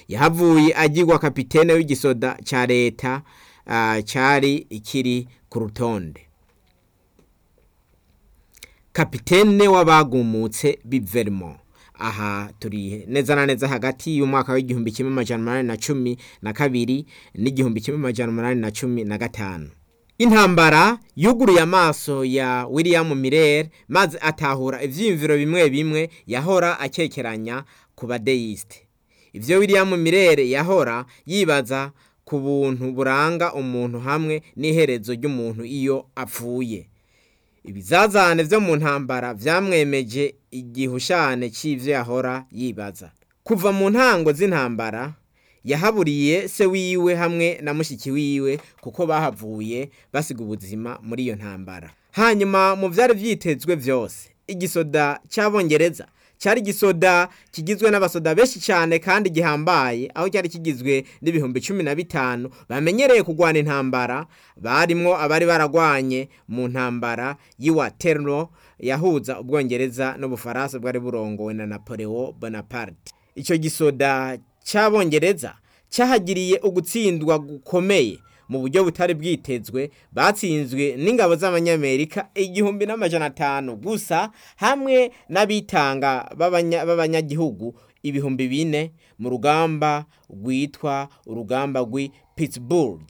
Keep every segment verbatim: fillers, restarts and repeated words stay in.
yahavuye agirwa kapitene w'igisoda ca leta uh, cari ikiri ku rutonde. Kapitene w'abagumutse b'Vermont. Aha turi neza na neza hagati y'umwaka w'igihumbi kimwe amajana umunani na cumi na kabiri n'igihumbi kimwe amajana umunani na cumi na gatanu. Intambara yuguruye amaso ya William Miller maze atahura ivyiyumviro bimwe bimwe yahora akekeranya ku badeiste. Ivyo William Miller yahora yibaza ku buntu buranga umuntu hamwe n'iherezo ry'umuntu iyo apfuye. Ibizazane vyo mu ntambara vyamwemeje igihushane c'ivyo yahora yibaza. Kuva mu ntango z'intambara yahaburiye se wiwe hamwe na mushiki wiwe kuko bahavuye basiga ubuzima muri iyo ntambara. Hanyuma mu vyari vyitezwe vyose, igisoda c'Abongereza cyari gisoda kigizwe n'abasoda benshi cyane kandi gihambaye, aho cyari kigizwe n'ibihumbi cumi na bitanu bamenyereye kugwana intambara, barimwo abari baragwanye mu ntambara y'Waterloo yahuza Ubwongereza n'Ubufaransa bwari burongowe na Napoleon Bonaparte. Ico gisoda c'Abongereza cyahagiriye ugutsindwa gukomeye mu buryo butari bwitezwe. Batsinzwe n'ingabo z'Abanyamerika igihumbi n'amajana atanu gusa hamwe n'abitanga b'abanyagihugu ibihumbi bine mu rugamba rwitwa urugamba rw'i Pittsburgh.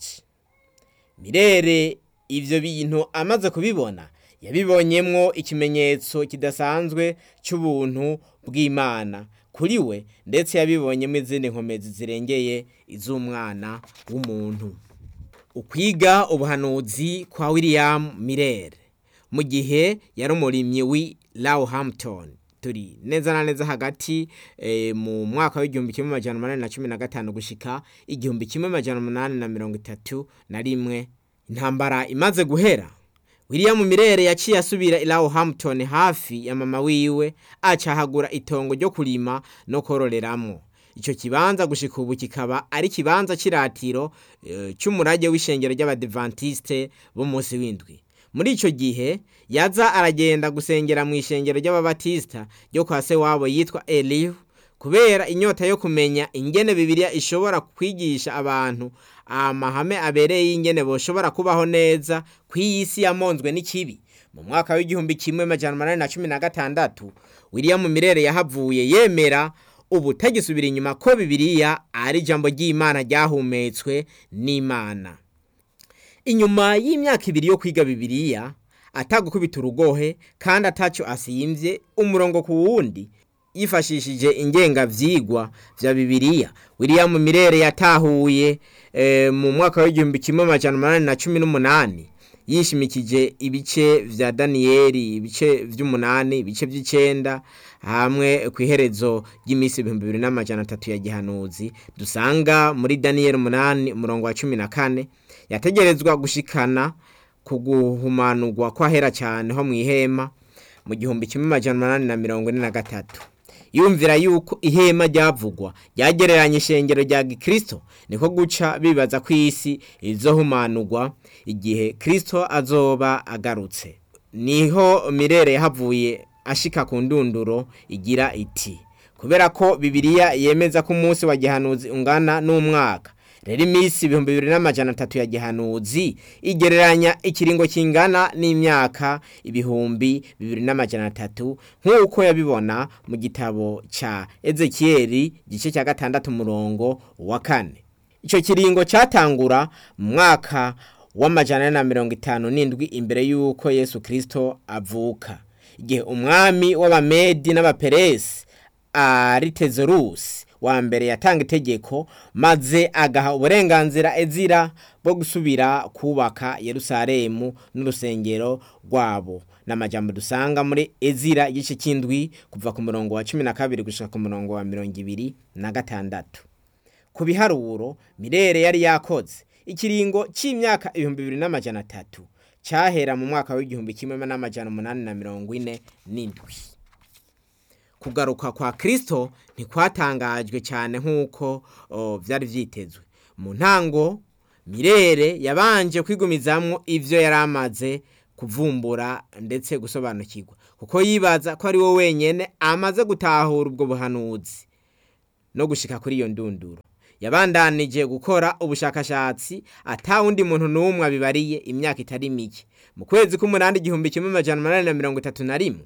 Mirere ivyo bintu amaze kubibona yabibonyemwo ikimenyetso kidasanzwe cy'ubuntu bw'Imana kuri we, ndetse yabibonyemo izindi nkomezi zirengeye iz'umwana w'umuntu. Ukwiga ubuhanuzi kwa William Miller mu gihe yari umurimyi w'i Roehampton. Turi neza na neza hagati e, mu mwaka w'igihumbi kimwe amajana umunani na cumi na gatanu gushika igihumbi kimwe amajana umunani na mirongo itatu na rimwe. Intambara imaze guhera, William Miller yaciye asubira i Roehampton hafi ya mama wiwe, acahagura itongo ryo kurima no kororeramwo. Ico kibanza gushika ubu kikaba ari kibanza ciratiro e, cy'umurage w'ishengero ry'Abadventiste bo munsi w'indwi. Muri ico gihe yaza aragenda gusengera mu ishengero ry'Ababatista ryo kwa se wabo yitwa Elihu, kubera inyota yo kumenya ingene Bibiliya ishobora kwigisha abantu amahame abereye ingene boshobora kubaho neza kw'isi yamonzwe n'ikibi. Mu mwaka w'igihumbi kimwe amajana umunani na cumi na gatandatu William Miller yahavuye yemera ubutagisubira inyuma ko Bibiliya ari jambo ry'Imana ryahumetswe n'Imana. Inyuma y'imyaka ibiri yo kwiga Bibiliya atagukubita urugohe kandi ataco asimvye umurongo ku wundi, yifashishije ingenga vyigwa vya Bibiliya, William Miller yatahuye e, mu mwaka w'igihumbi kimwe amajana umunani na cumi n'umunani yishimikije ibice vya Daniyeli, ibice vy'umunani, ibice vy'icenda hamwe kwiherezo ry'imisi ibihumbi bibiri n'amajana atatu ya gihanuzi dusanga muri Daniyeli umunani umurongo wa cumi na kane. Yategerezwa gushikana kuguhumanurwa kwa hera cyane ho mwihema mu gihumbi kimwe amajana umunani na mirongo ine na gatatu. Yumvira yuko ihema ryavugwa ryagereranye ishengero rya Gikristo, niko guca bibaza ko isi izohumanurwa igihe Kristo azoba agarutse. Niho Miller yahavuye ashika ku ndunduro igira iti, kubera ko Bibiliya yemeza ko umunsi wa gihanuzi ungana n'umwaka, rero imisi ibihumbi bibiri n'amajana atatu ya gihanuzi igereranya ikiringo kingana n'imyaka ibihumbi bibiri n'amajana atatu, nk'uko yabibona mu gitabo ca Ezekieli gice cya gatandatu umurongo wa kane. Ico kiringo catangura mu mwaka w'amajana na mirongo itanu n'indwi imbere yuko Yesu Kristo avuka, igihe umwami w'Abamedi n'Abaperesi Aritezerusi wa mbere yatanga itegeko maze agaha uburenganzira Ezira bwo gusubira kubaka Yerusalemu n'urusengero rwabo. N'amajambo dusanga muri Ezira igice cy'indwi kuva ku murongo wa cumi na kabiri gushika ku murongo wa mirongo ibiri na gatandatu. Ku biharuro Miller yari yakoze ikiringo c'imyaka ibihumbi bibiri n'amajana atatu cyahera mu mwaka w'igihumbi kimwe n'amajana umunani na mirongo ine n'indwi. Kugaruka kwa Kristo ntikwatangajwe cyane nk'uko vyari vyitezwe. Mu ntango Miller yabanje kwigumizamwo ivyo yaramaze kuvumbura ndetse gusobanukirwa, kuko yibaza ko ari wo wenyene amaze gutahura ubwo buhanuzi. no gushika kuri iyo ndunduro. Yabandanije gukora ubushakashatsi atawundi muntu n'umwe abibariye imyaka itari mike. Mu kwezi k'umunani igihumbi kimwe amajana umunani na mirongo itatu na rimwe,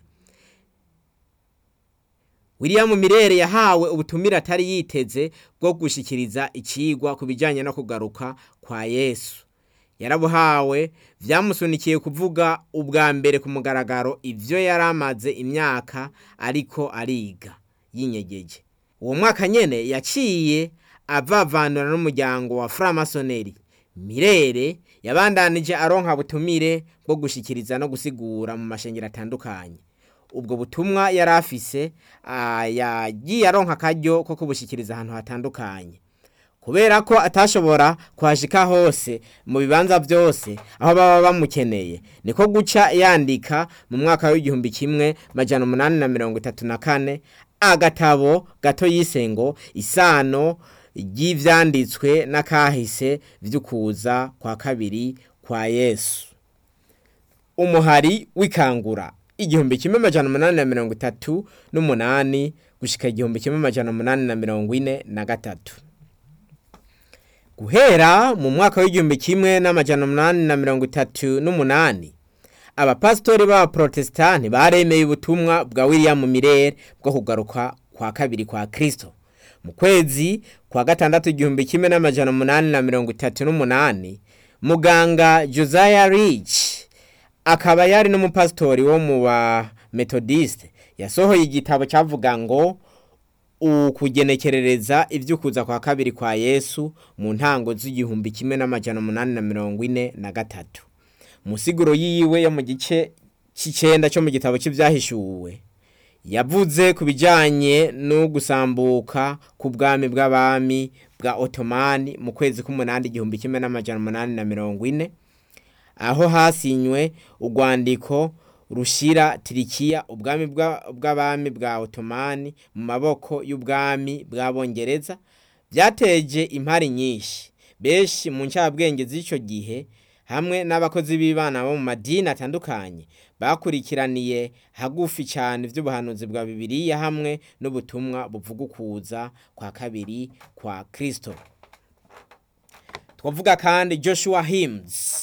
William Miller yahawe ubutumire atari yiteze bwo gushikiriza icigwa ku bijanye no kugaruka kwa Yesu. Yarabuhawe vyamusunikiye kuvuga ubwa mbere ku mugaragaro ivyo yaramaze imyaka ariko ariga yinyegeje. Uwo mwaka nyene yaciye avavanura n'umuryango wa Framasoneri. Miller yabandanije aronka butumire bwo gushikiriza no gusigura mu mashengero atandukanye. Ubwo butumwa yarafise yagiye aronka akaryo ko kubushikiriza ahantu hatandukanye. Kubera ko atashobora kwashika hose mu bibanza byose aho baba bamukeneye, niko guca yandika mu mwaka w'igihumbi kimwe amajana umunani na mirongo itatu na kane agatabo gato yise ngo Isano ry'ivyanditswe n'akahise vy'ukuza kwa kabiri kwa Yesu. Umuhari w'ikangura igihumbi kimwe amajana umunani na mirongo itatu n'umunani gushika igihumbi kimwe amajana umunani na mirongo ine na gatatu. Guhera mu mwaka w'igihumbi kimwe n'amajana umunani na mirongo itatu n'umunani, abapastori ba Protestani baremeye ubutumwa bwa William Miller bwo kugaruka kwa kabiri kwa Kristo. Mu kwezi kwa gatandatu igihumbi kimwe n'amajana umunani na mirongo itatu n'umunani, muganga Josiah Rich akaba yari n'umupastori wo mu ba Methodist yasohoye igitabo cyavuga ngo ukugenekerereza ivy'ukuza kwa kabiri kwa Yesu mu ntango z'igihumbi kimwe n'amajana umunani na mirongo ine na gatatu. Musiguro yiwe yo mu gice c'icenda cyo mu gitabo c'ivyahishuwe yavuze kubijanye no gusambuka ku bwami bw'abami bwa Ottomani mu kwezi k'umunani igihumbi kimwe n'amajana umunani na mirongo ine, aho hasinywe urwandiko rushira Turikiya ubwami bw'abami bwa Ottomani mu maboko y'ubwami bw'abongereza. Byateje impari nyinshi. Beshi mu ncabwenge z'ico gihe hamwe n'abakozi b'Imana bo mu madini atandukanye bakurikiraniye hagufi cyane ivy'ubuhanuzi bwa Bibiliya hamwe n'ubutumwa buvuga ukuza kwa kabiri kwa Kristo. Twavuga kandi Joshua Himes,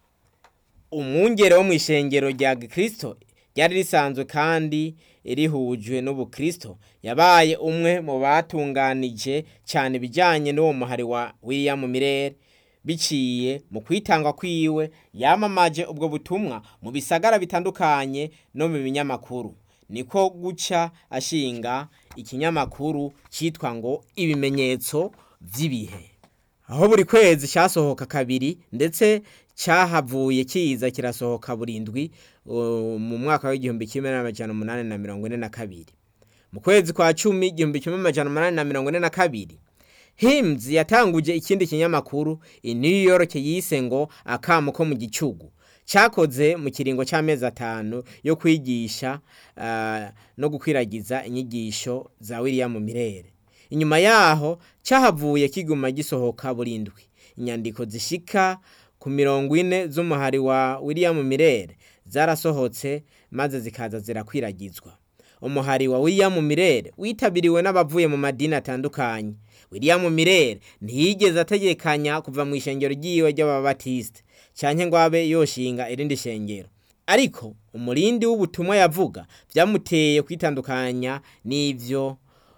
umwungere wo mw'ishengero rya Kristo ryari risanzwe kandi rihujwe n'ubukristo, yabaye umwe mu batunganije cyane bijanye n'uwo muhari wa William Miller. Biciye mu kwitanga kwiwe yamamaje ubwo butumwa mu bisagara bitandukanye no mu binyamakuru. Niko guca ashinga ikinyamakuru citwa ngo Ibimenyetso vy'ibihe, aho buri kwezi cyasohoka kabiri ndetse cyahavuye kiza kirasohoka burindwi mu mwaka w'igihumbi kimwe n'amajana umunani na mirongo ine na kabiri. Mu kwezi kwa cumi igihumbi kimwe n'amajana umunani na mirongo ine na kabiri, Himes yatanguje ikindi kinyamakuru i New York yise ngo Akamo ko mu gicugu, cyakoze mu kiringo cy'amezi atanu yo kwigisha uh, no gukwiragiza inyigisho za William Miller. Inyuma yaho cyahavuye kiguma gisohoka burindwi. Inyandiko zishika ku mirongo ine z'umuhari wa William Miller zarasohotse maze zikaza zirakwiragizwa. Umuhari wa William Miller witabiriwe n'abavuye mu madini atandukanye. William Miller ntiyigeze ategekanya kuva mu ishengero ry'iwe ry'ababatiste canke ngo abe yoshinga irindi shengero, ariko umurindi w'ubutumwa yavuga vyamuteye kwitandukanya n'ivyo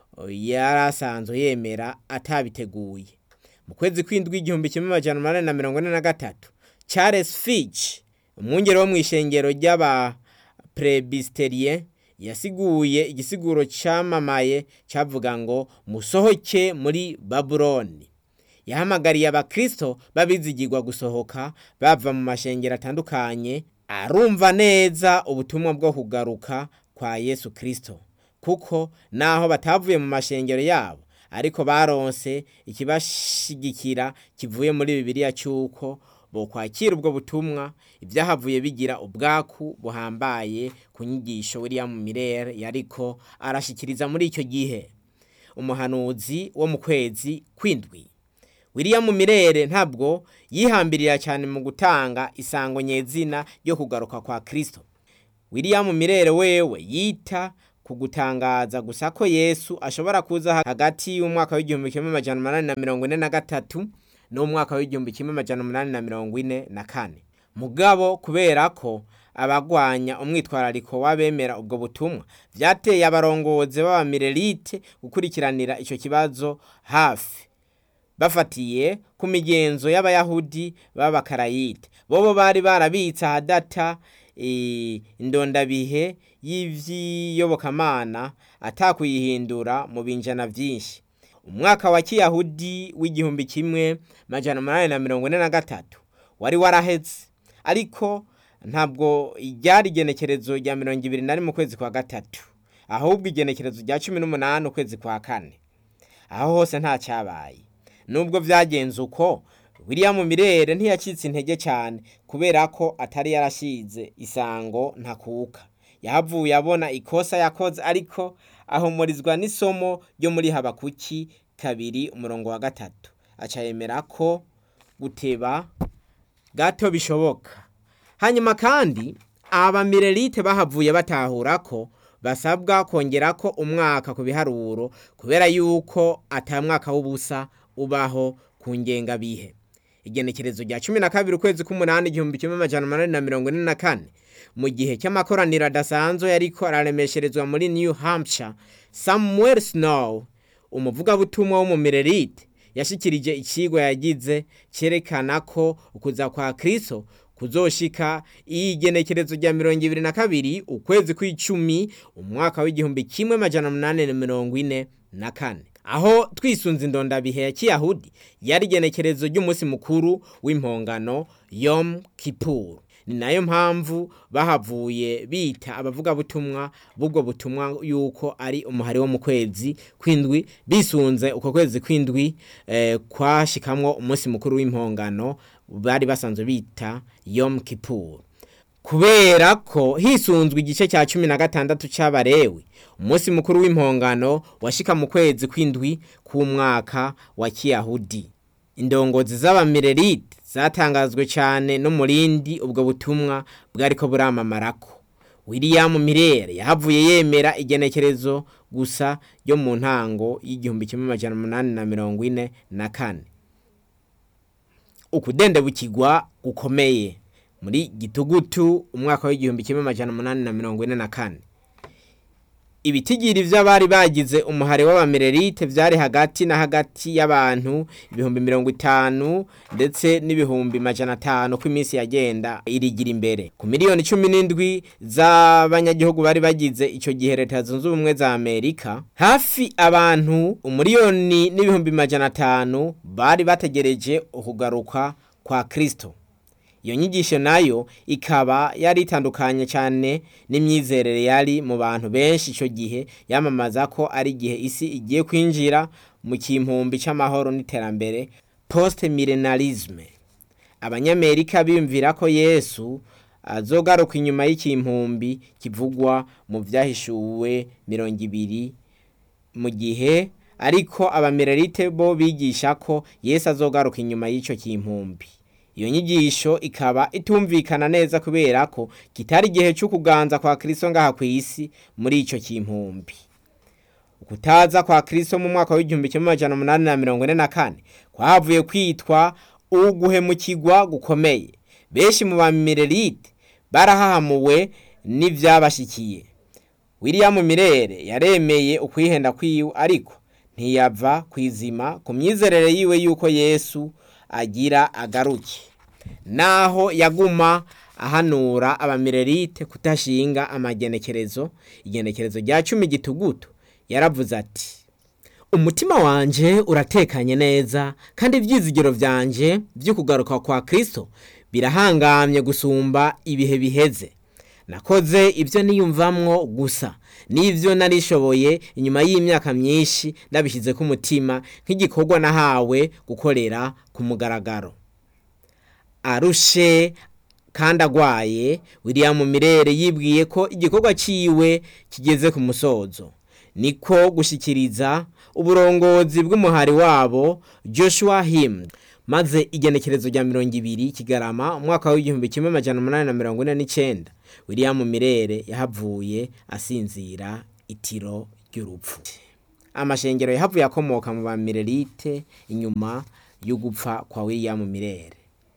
yarasanzwe yemera atabiteguye. Mu kwezi kw'indwi igihumbi kimwe amajana umunani na mirongo ine na gatatu, Charles Fitch, umwungere wo mw'ishengero ry'aba Presbyterien, yasiguye igisiguro cyamamaye cyavuga ngo musohoke muri Babuloni. Yahamagariye abakristo babizigirwa gusohoka bava mu mashengero atandukanye, arumva neza ubutumwa bwo kugaruka kwa Yesu Kristo, kuko naho batavuye mu mashengero yabo ariko baronse ikibashigikira kivuye muri Bibiliya cyuko bo kwakira ubwo butumwa. Ibyahavuye bigira ubwaku buhambaye ku nyigisho William Miller yariko arashikiriza muri icyo gihe. Umuhanuzi wo mu kwezi kw'indwi, William Miller ntabwo yihambirira cyane mu gutanga isango nyezina ryo kugaruka kwa Kristo. William Miller wewe yita kugutangaza gusa ko Yesu ashobora kuza hagati y'umwaka w'igihumbi kimwe amajana umunani na mirongo ine na gatatu n'umwaka w'igihumbi kimwe amajana umunani na mirongo ine na kane. Mugabo kubera ko abagwanya umwitwarariko w'abemera ubwo butumwa vyateye abarongozi b'abamirelite gukurikiranira ico kibazo hafi, bafatiye ku migenzo y'abayahudi b'abakarayite. Bobo bari barabitsa hadata e, indondabihe y'ivyiyobokamana atakuyihindura mu binjana vyinshi. Umwaka wa kiyahudi w'igihumbi kimwe majana umunani na mirongo ine na gatatu wari waraheze, ariko ntabwo ryari igenekerezo rya mirongo ibiri na rimwe ukwezi kwa gatatu, ahubwo igenekerezo rya cumi n'umunani ukwezi kwa kane. Aho hose nta cyabaye. Nubwo vyagenze uko, William Mirere ntiyacitse intege cyane kubera ko atari yarashize isango ntakuka. Yahavuye abona ikosa yakoze, ariko ahumurizwa n'isomo ryo muri Habakuki kabiri umurongo wa gatatu. Aca yemera ko guteba gato bishoboka. Hanyuma kandi abamirelite bahavuye batahura ko basabwa kongera ko umwaka ku biharuro kubera yuko atamwaka w'ubusa ubaho ku ngenga bihe. Igenekerezo rya cumi na kabiri ukwezi k'umunani igihumbi kimwe amajana umunani na mirongo ine na kane, mu gihe cy'amakoraniro adasanzwe yariko araremesherezwa muri New Hampshire, Samuel Snow, umuvugabutumwa w'umumirelite, yashikirije ikigwa yagize cyerekana ko ukuza kwa Kristo kuzoshika igenekerezo rya mirongo ibiri na kabiri ukwezi kw'icumi umwaka w'igihumbi kimwe amajana umunani na mirongo ine na kane. Aho twisunze indondabihe ya kiyahudi yari igenekerezo ry'umunsi mukuru w'impongano Yom Kippur. Ni nayo mpamvu bahavuye bita abavuga butumwa bubwo butumwa yuko ari umuhari wo mu kwezi kwindwi, bisunze uko kwezi kwindwi eh, kwashikamwo umunsi mukuru w'impongano bari basanzwe bita Yom Kippur. Kubera ko hisunzwe igice cya cumi na gatandatu c'abarewi, umunsi mukuru w'impongano washika mu kwezi kwindwi k'umwaka wa kiyahudi. Indongozi z'abamirelite zatangazwe cyane no murindi ubwo butumwa bwariko buramamarako. William Mirere yahavuye yemera igenekerezo gusa ryo mu ntango y'igihumbi kimwe amajana umunani na mirongo ine na kane. Ukudendebukirwa gukomeye muri Gitugutu umwaka w'igihumbi kimwe amajana umunani na mirongo ine na kane. Ibitigiri vy'abari bagize umuhari w'abamirelite vyari hagati na hagati y'abantu ibihumbi mirongo itanu ndetse n'ibihumbi majana atanu ku iminsi yagenda irigira imbere. Ku miliyoni cumi n'indwi z'abanyagihugu bari bagize ico gihe Leta Zunze Ubumwe za Amerika, hafi abantu umiliyoni n'ibihumbi majana atanu bari bategereje ukugaruka kwa Kristo. Iyo nyigisho nayo ikaba yari itandukanye cyane n'imyizerere yari mu bantu benshi ico gihe, yamamaza ko ari gihe isi igiye kwinjira mu kimpumbi c'amahoro n'iterambere, post millenarisme. Abanyamerika biyumvira ko Yesu azogaruka inyuma y'ikimpumbi kivugwa mu vyahishuwe mirongo ibiri, mu gihe ariko abamirelite bo bigisha ko Yesu azogaruka inyuma y'ico kimpumbi. Iyo nyigisho ikaba itumvikana neza kubera ko kitari gihe cyo kuganza kwa Kristo ngaha ku isi muri ico kimpumbi. Ukutaza kwa Kristo mu mwaka w'igihumbi kimwe amajana umunani na mirongo ine na kane kwahavuye kwitwa uguhemukirwa gukomeye. Benshi mu bamirelite barahahamuwe n'ivyabashikiye. William Mirere yaremeye ukwihenda kwiwe, ariko ntiyava kwizima ku myizerere yiwe yuko Yesu agira agaruke. Naho yaguma ahanura abamirelite kutashinga amagenekerezo, igenekerezo rya cumi Gitugutu yaravuze ati: umutima wanje uratekanye neza, kandi ivyizigiro vyanje vyo kugaruka kwa Kristo birahangamye gusumba ibihe biheze. Nakoze ivyo niyumvamwo gusa, n'ivyo narishoboye inyuma y'imyaka myinshi ndabishize ku mutima nk'igikorwa nahawe gukorera ku mugaragaro. Arushe kandi agwaye, William Mirere yibwiye ko igikorwa ciwe kigeze ku musozo, niko gushikiriza uburongozi bw'umuhari wabo Joshua Him. Maze igenekerezo rya mirongo ibiri Kigarama umwaka w'igihumbi kimwe amajana umunani na mirongo ine n'icenda, William Mirere yahavuye asinzira itiro ry'urupfu. Amashengero yahavuye akomoka mu bamirerite inyuma yo gupfa kwa William Miller.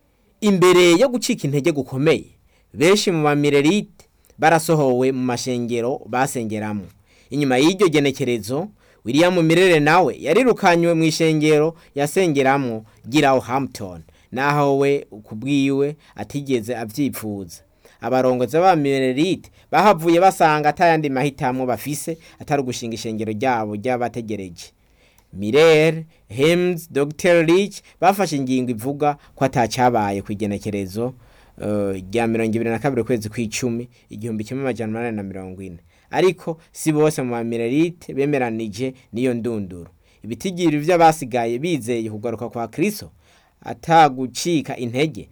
Imbere yo gucika intege gukomeye, benshi mu bamirerite barasohowe mu mashengero basengeramo. Inyuma y'iryo genekerezo, William Miller nawe yarirukanywe mu ishengero yasengeramo Giraho Hampton, naho we kubwiwe atigeze avyipfuza. Abarongozi b'abamirerite bahavuye basanga atayandi mahitamo bafise atari gushinga ishengero ryabo ry'abategereje. Miller, Helms, Doctor Rich bafashe ingingo ivuga ko atacabaye ku igenekerezo rya uh, mirongo ibiri na kabiri kwezi kw'icumi igihumbi kimwe amajana umunani na mirongo ine. Ariko si bose mu bamirerite bemeranije n'iyo ndunduro. Ibitigiri vy'abasigaye bizeye kugaruka kwa Kristo atagucika intege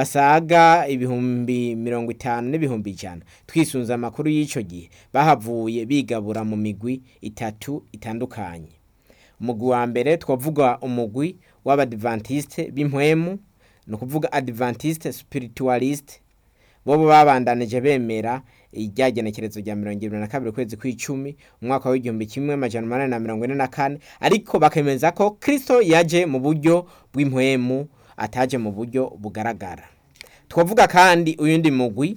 basaga ibihumbi mirongo itanu n'ibihumbi ijana. Twisunza amakuru y'ico gihe bahavuye bigabura mu migwi itatu itandukanye. Umugwi wa mbere twavuga umugwi w'abadventiste b'impwemu, no kuvuga Adventiste Spiritualist, bobo babandanije bemera iryagenekerezo rya mirongo ibiri na kabiri kwezi kw'icumi umwaka w'igihumbi kimwe amajana umunani na mirongo ine na kane, ariko bakemeza ko Kristo yaje mu buryo bw'impwemu ataje mu buryo bugaragara. Twavuga kandi uyundi mugwi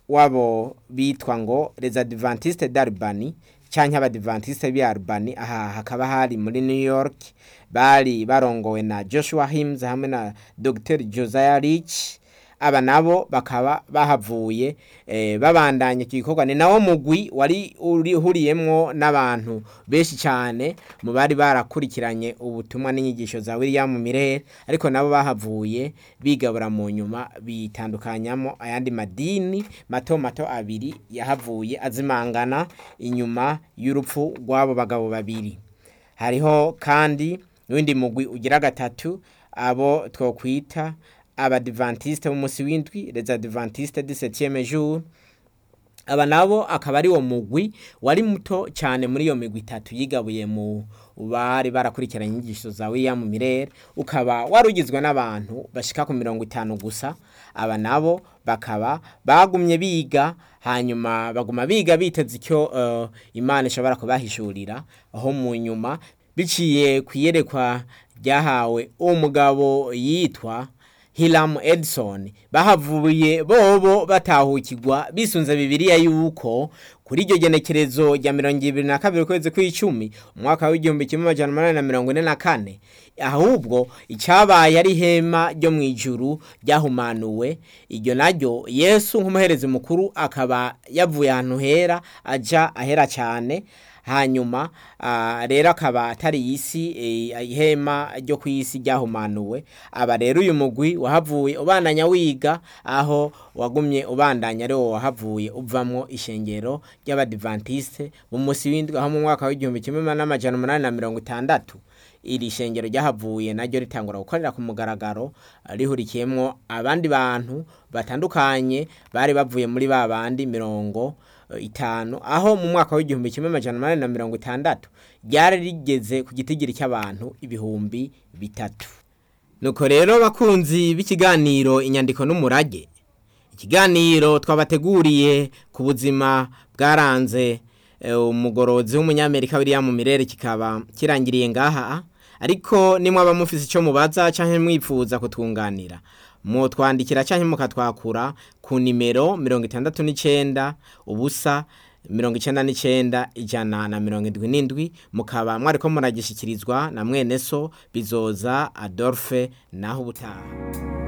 wabo bitwa ngo les Adventistes d'Albany canke abadventiste b'Albany, aha hakaba hari muri New York, bari barongowe na Joshua Himes hamwe na Doctor Josiah Rich. Aba nabo bakaba bahavuye eh, babandanye kikorwa. Ni nawo mugwi wari urihuriyemwo n'abantu benshi cyane mu bari barakurikiranye ubutumwa n'inyigisho za William Miller, ariko nabo bahavuye bigabura mu nyuma bitandukanyamo ayandi madini mato mato abiri yahavuye azimangana inyuma y'urupfu rw'abo bagabo babiri. Hariho kandi n'undi mugwi ugira gatatu, abo twokwita abadventiste b'umunsi w'indwi, les Adventistes du septième jour. Aba nabo akaba ari wo mugwi wari muto cyane muri iyo migwi itatu yigabuye mu bari barakurikiranye inyigisho za William Miller, ukaba warugizwe n'abantu bashika ku mirongo itanu gusa. Aba nabo bakaba bagumye biga, hanyuma baguma biga biteze icyo uh, Imana ishobora kubahishurira, aho mu nyuma biciye kuyerekwa ryahawe umugabo yitwa Hiram Edson, bahavuye bobo batahukirwa bisunze Bibiliya yuko kuri iryo genekerezo rya mirongo ibiri na kabiri kwezi kw'icumi umwaka w'igihumbi kimwe amajana umunani na mirongo ine na kane, ahubwo icyabaye ari hema ryo mu ijuru ryahumanuwe. Iryo naryo Yesu nk'umuherezi mukuru akaba yavuye ahantu hera aja ahera cyane, hanyuma uh, rero akaba atari isi ihema e, ryo kw'isi ryahumanuwe. Aba rero uyu mugwi wahavuye ubandanya wiga, aho wagumye ubandanya rero wahavuye uvamwo ishengero ry'abadventiste mu munsi w'indwi, aho mu mwaka w'igihumbi kimwe n'amajana umunani na mirongo itandatu iri shengero ryahavuye naryo ritangura gukorera ku mugaragaro, rihurikiyemwo abandi bantu batandukanye bari bavuye muri ba bandi mirongo itanu, aho mu mwaka w'igihumbi kimwe amajana umunani na mirongo itandatu ryari rigeze ku gitigiri cy'abantu ibihumbi bitatu. Nuko rero bakunzi b'ikiganiro inyandiko n'umurage, ikiganiro twabateguriye ku buzima bwaranze umugorozi w'umunyamerika William Miller kikaba kirangiriye ngaha, ariko nimwe abamufise ico mubaza canke mwipfuza kutwunganira, mu twandikira canke mukatwakura ku nimero mirongo itandatu n'icenda ubusa mirongo icenda n'icenda ijana na mirongo indwi n'indwi. Mukaba mwariko muragishikirizwa na mwene so Bizoza Adolphe, naho ubutaha.